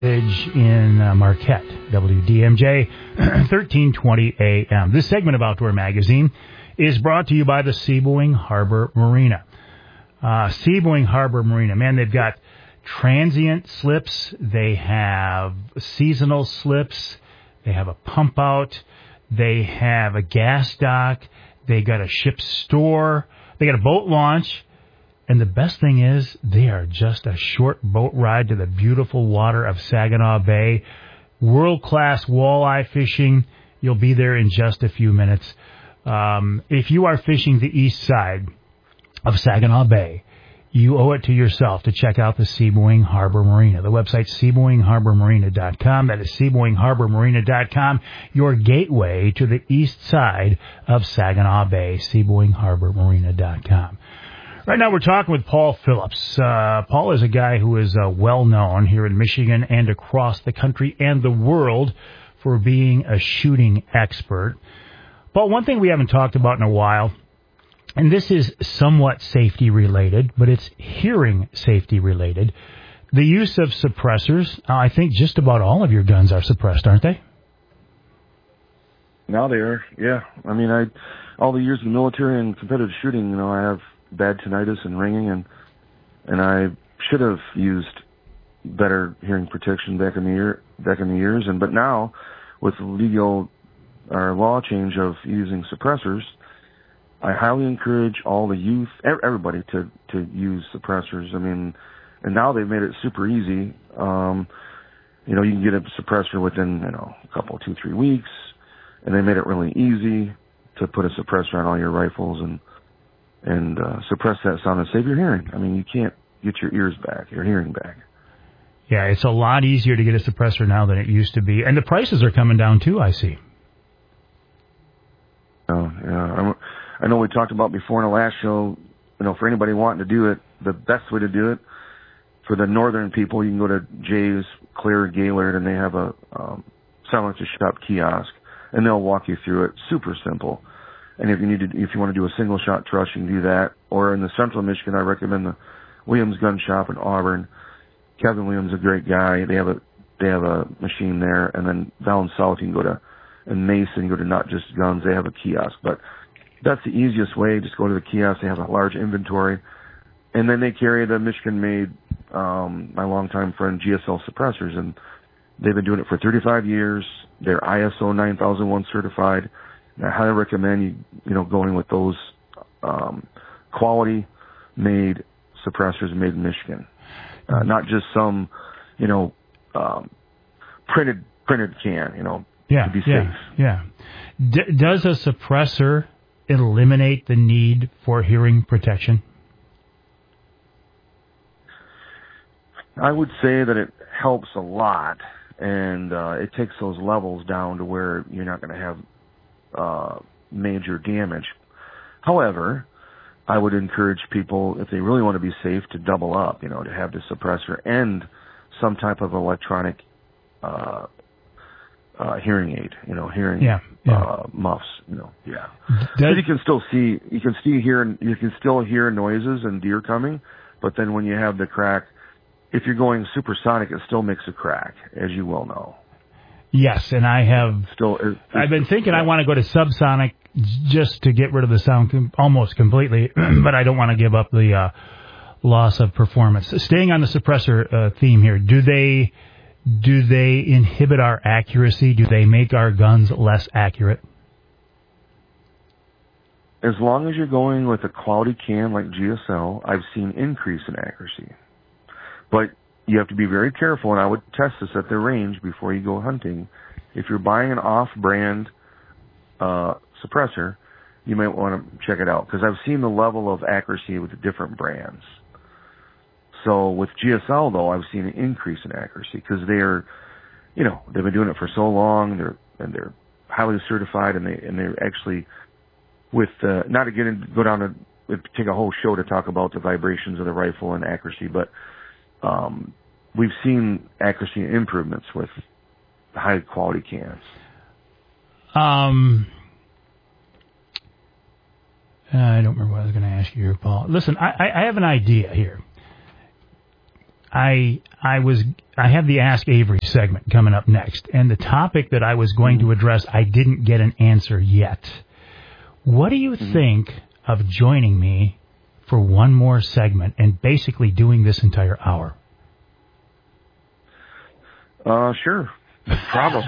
in Marquette, WDMJ, 1320 AM. This segment of Outdoor Magazine is brought to you by the Seaboing Harbor Marina. Seaboing Harbor Marina, man, they've got transient slips, they have seasonal slips, they have a pump out, they have a gas dock, they got a ship store, they got a boat launch. And the best thing is, they are just a short boat ride to the beautiful water of Saginaw Bay. World-class walleye fishing. You'll be there in just a few minutes. If you are fishing the east side of Saginaw Bay, you owe it to yourself to check out the Seaboing Harbor Marina. The website's SeaboingHarborMarina.com. That is SeaboingHarborMarina.com, your gateway to the east side of Saginaw Bay, SeaboingHarborMarina.com. Right now we're talking with Paul Phillips. Paul is a guy who is well-known here in Michigan and across the country and the world for being a shooting expert. Paul, one thing we haven't talked about in a while, and this is somewhat safety-related, but it's hearing safety-related, the use of suppressors. I think just about all of your guns are suppressed, aren't they? Now they are, yeah. I mean, all the years in the military and competitive shooting, I have bad tinnitus and ringing, and I should have used better hearing protection back in the years. But now, with the law change of using suppressors, I highly encourage all the youth, everybody, to use suppressors. I mean, and now they've made it super easy. You can get a suppressor within a couple, 2-3 weeks, and they made it really easy to put a suppressor on all your rifles and suppress that sound and save your hearing. I mean, you can't get your ears back, your hearing back. Yeah, it's a lot easier to get a suppressor now than it used to be. And the prices are coming down, too, I see. Oh, yeah. I know we talked about before in the last show, for anybody wanting to do it, the best way to do it, for the northern people, you can go to Jay's, Clear, Gaylord, and they have a silencer shop kiosk, and they'll walk you through it. Super simple. And if you want to do a single shot truss, you can do that. Or in the central Michigan, I recommend the Williams Gun Shop in Auburn. Kevin Williams is a great guy. They have a machine there. And then down south, you can go to Mason, go to Not Just Guns. They have a kiosk. But that's the easiest way. Just go to the kiosk. They have a large inventory. And then they carry the Michigan-made, my longtime friend, GSL suppressors. And they've been doing it for 35 years. They're ISO 9001 certified. I highly recommend you going with those quality-made suppressors made in Michigan, not just some printed can. To be safe. Yeah. Does a suppressor eliminate the need for hearing protection? I would say that it helps a lot, and it takes those levels down to where you're not going to have major damage. However, I would encourage people, if they really want to be safe, to double up, to have the suppressor and some type of electronic hearing aid, muffs, yeah. But you can still hear noises and deer coming, but then when you have the crack, if you're going supersonic, it still makes a crack, as you well know. Yes, and I've been thinking I want to go to subsonic just to get rid of the sound almost completely, but I don't want to give up the loss of performance. Staying on the suppressor theme here, do they inhibit our accuracy? Do they make our guns less accurate? As long as you're going with a quality can like GSL, I've seen increase in accuracy. But you have to be very careful, and I would test this at the range before you go hunting. If you're buying an off-brand suppressor, you might want to check it out, because I've seen the level of accuracy with the different brands. So with GSL, though, I've seen an increase in accuracy, because they're, they've been doing it for so long, they're highly certified, and they're actually with not to go down to take a whole show to talk about the vibrations of the rifle and accuracy, but we've seen accuracy improvements with high quality cans. I don't remember what I was going to ask you here, Paul. Listen, I have an idea here. I have the Ask Avery segment coming up next, and the topic that I was going to address, I didn't get an answer yet. What do you think of joining me for one more segment and basically doing this entire hour? Sure. No problem.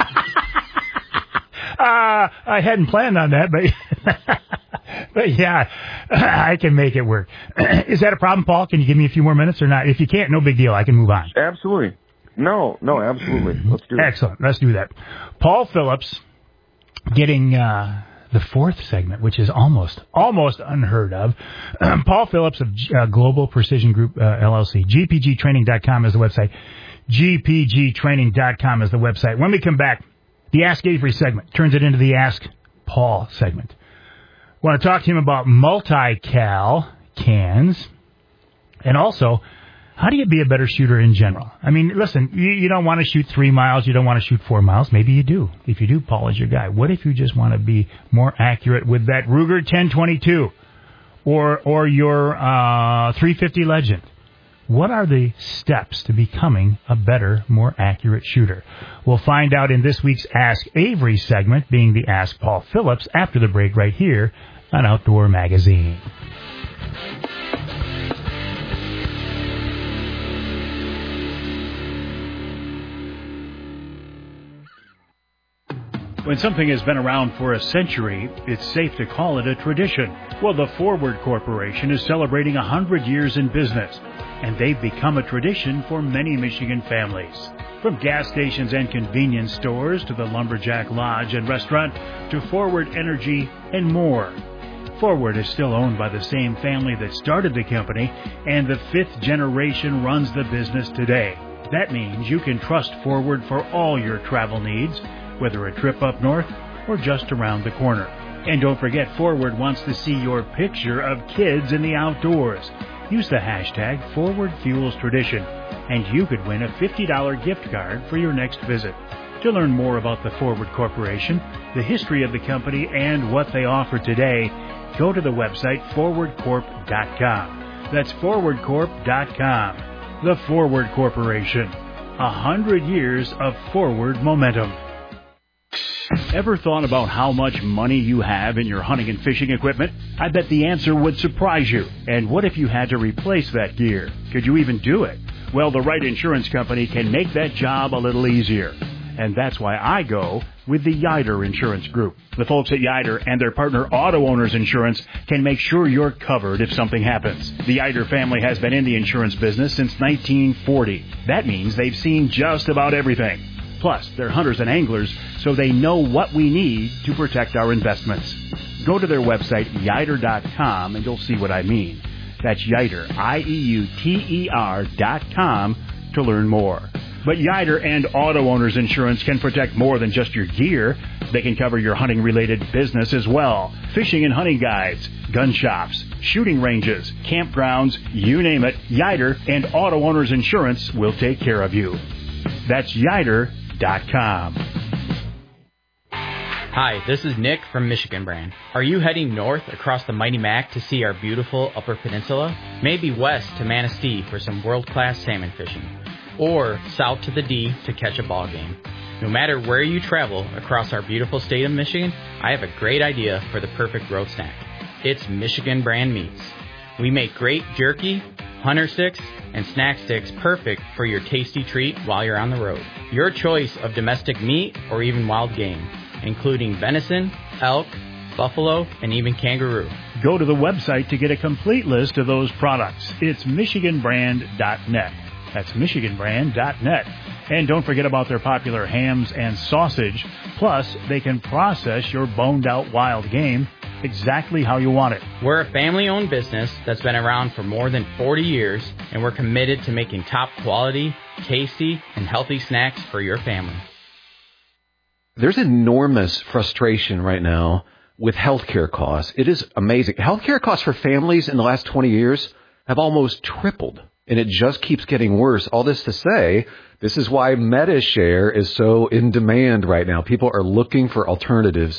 I hadn't planned on that, but yeah, I can make it work. Is that a problem, Paul? Can you give me a few more minutes or not? If you can't, no big deal. I can move on. Absolutely. No, absolutely. Let's do it. Excellent. Let's do that. Paul Phillips getting the fourth segment, which is almost unheard of. Paul Phillips of Global Precision Group, LLC. GPGtraining.com is the website. GPGtraining.com is the website. When we come back, the Ask Avery segment turns it into the Ask Paul segment. I want to talk to him about multi-cal cans, and also, how do you be a better shooter in general? I mean, listen, you don't want to shoot 3 miles, you don't want to shoot 4 miles. Maybe you do. If you do, Paul is your guy. What if you just want to be more accurate with that Ruger 1022 or your 350 Legend? What are the steps to becoming a better, more accurate shooter? We'll find out in this week's Ask Avery segment, being the Ask Paul Phillips, after the break right here on Outdoor Magazine. When something has been around for a century, it's safe to call it a tradition. Well, the Forward Corporation is celebrating 100 years in business, and they've become a tradition for many Michigan families. From gas stations and convenience stores to the Lumberjack Lodge and restaurant to Forward Energy and more. Forward is still owned by the same family that started the company, and the 5th generation runs the business today. That means you can trust Forward for all your travel needs, whether a trip up north or just around the corner. And don't forget, Forward wants to see your picture of kids in the outdoors. Use the hashtag ForwardFuelsTradition, and you could win a $50 gift card for your next visit. To learn more about the Forward Corporation, the history of the company, and what they offer today, go to the website forwardcorp.com. That's forwardcorp.com. The Forward Corporation. 100 years of forward momentum. Ever thought about how much money you have in your hunting and fishing equipment? I bet the answer would surprise you. And what if you had to replace that gear? Could you even do it? Well, the right insurance company can make that job a little easier. And that's why I go with the Yider Insurance Group. The folks at Yider and their partner Auto Owners Insurance can make sure you're covered if something happens. The Yider family has been in the insurance business since 1940. That means they've seen just about everything. Plus, they're hunters and anglers, so they know what we need to protect our investments. Go to their website, Yider.com, and you'll see what I mean. That's Yider, IEUTER.com, to learn more. But Yider and Auto Owners Insurance can protect more than just your gear. They can cover your hunting-related business as well. Fishing and hunting guides, gun shops, shooting ranges, campgrounds, you name it, Yider and Auto Owners Insurance will take care of you. That's Yider.com. Hi, this is Nick from Michigan Brand. Are you heading north across the Mighty Mac to see our beautiful Upper Peninsula? Maybe west to Manistee for some world-class salmon fishing, or south to the D to catch a ball game. No matter where you travel across our beautiful state of Michigan, I have a great idea for the perfect road snack. It's Michigan Brand Meats. We make great jerky, hunter sticks, and snack sticks perfect for your tasty treat while you're on the road. Your choice of domestic meat or even wild game, including venison, elk, buffalo, and even kangaroo. Go to the website to get a complete list of those products. It's MichiganBrand.net. That's MichiganBrand.net. And don't forget about their popular hams and sausage. Plus, they can process your boned-out wild game exactly how you want it. We're a family-owned business that's been around for more than 40 years, and we're committed to making top quality, tasty, and healthy snacks for your family. There's enormous frustration right now with healthcare costs. It is amazing. Healthcare costs for families in the last 20 years have almost tripled, and it just keeps getting worse. All this to say, this is why MediShare is so in demand right now. People are looking for alternatives,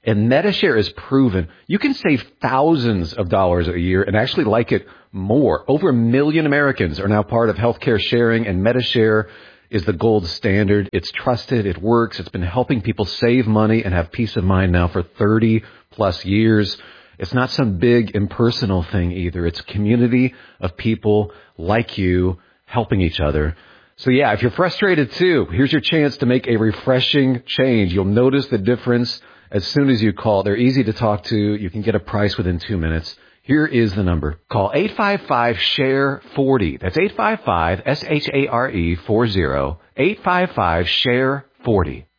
And MediShare is proven. You can save thousands of dollars a year and actually like it more. Over 1 million Americans are now part of healthcare sharing, and MediShare is the gold standard. It's trusted. It works. It's been helping people save money and have peace of mind now for 30 plus years. It's not some big impersonal thing either. It's a community of people like you helping each other. So yeah, if you're frustrated too, here's your chance to make a refreshing change. You'll notice the difference as soon as you call. They're easy to talk to. You can get a price within 2 minutes. Here is the number. Call 855-SHARE-40. That's 855-SHARE-40. 855-SHARE-40.